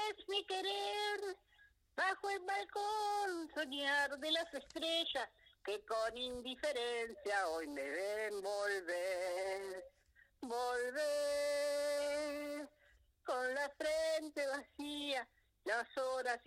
es mi querer, bajo el balcón soñar de las estrellas que con indiferencia hoy me ven volver, volver, con la frente vacía, las horas